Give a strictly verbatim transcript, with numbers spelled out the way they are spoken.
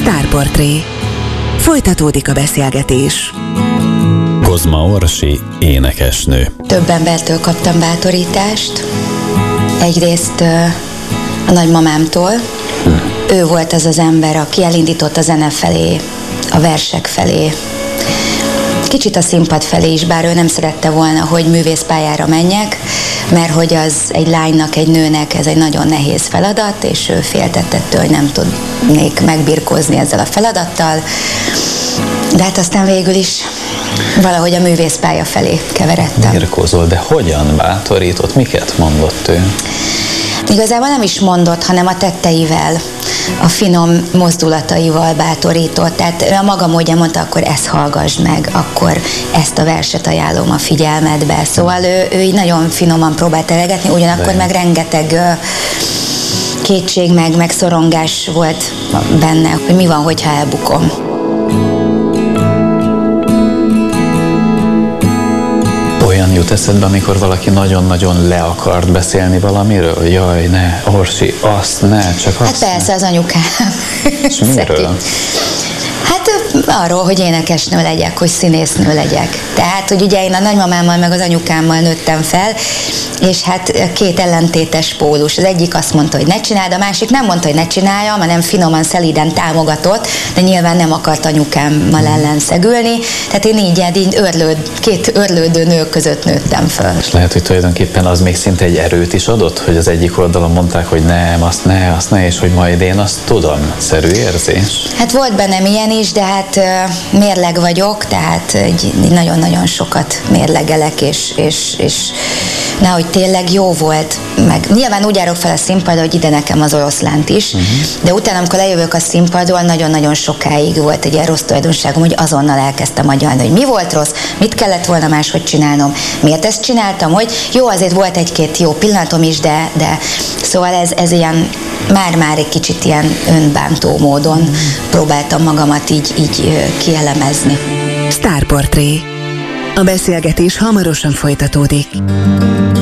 Sztárportré. Folytatódik a beszélgetés. Kozma Orsi, énekesnő. Több embertől kaptam bátorítást. Egyrészt a nagymamámtól. Hm. Ő volt az az ember, aki elindított a zene felé, a versek felé. Kicsit a színpad felé is, bár ő nem szerette volna, hogy művészpályára menjek, mert hogy az egy lánynak, egy nőnek ez egy nagyon nehéz feladat, és ő féltettől, hogy nem tudnék megbirkózni ezzel a feladattal. De hát aztán végül is valahogy a művészpálya felé keveredtem. Birkózol, de hogyan bátorított? Miket mondott ő? Igazából nem is mondott, hanem a tetteivel, a finom mozdulataival bátorított. Tehát ő a maga módján mondta, akkor ezt hallgassd meg, akkor ezt a verset ajánlom a figyelmedbe. Szóval ő, ő így nagyon finoman próbált elegetni, ugyanakkor meg rengeteg uh, kétség, meg, meg szorongás volt benne, hogy mi van, hogyha elbukom. Olyan jut eszedbe, amikor valaki nagyon-nagyon le akart beszélni valamiről? Jaj, ne, Orsi, azt ne, csak azt Hát persze, ne. az anyukám. És miről? Hát arról, hogy énekesnő legyek, hogy színésznő legyek. Tehát, hogy ugye én a nagymamámmal meg az anyukámmal nőttem fel, és hát két ellentétes pólus. Az egyik azt mondta, hogy ne csináld, a másik nem mondta, hogy ne csináljam, hanem finoman, szelíden támogatott, de nyilván nem akart anyukámmal ellenszegülni. Tehát én így, így örlőd, két örlődő nő között nőttem föl. És lehet, hogy tulajdonképpen az még szinte egy erőt is adott, hogy az egyik oldalon mondták, hogy nem, azt ne, azt ne, és hogy majd én azt tudom. Szerű érzés? Hát volt bennem ilyen is, de hát uh, mérleg vagyok, tehát egy, nagyon-nagyon sokat mérlegelek, és, és, és na, hogy tényleg jó volt, meg nyilván úgy járok fel a színpadra, hogy ide nekem az oroszlánt is, uh-huh. de utána, amikor lejövök a színpadról, nagyon-nagyon sokáig volt egy ilyen rossz tulajdonságom, hogy azonnal elkezdtem agyalni, hogy mi volt rossz, mit kellett volna máshogy csinálnom, miért ezt csináltam, hogy jó, azért volt egy-két jó pillanatom is, de, de szóval ez, ez ilyen már-már egy kicsit ilyen önbántó módon uh-huh. próbáltam magamat így, így kielemezni. Sztárportré. A beszélgetés hamarosan folytatódik.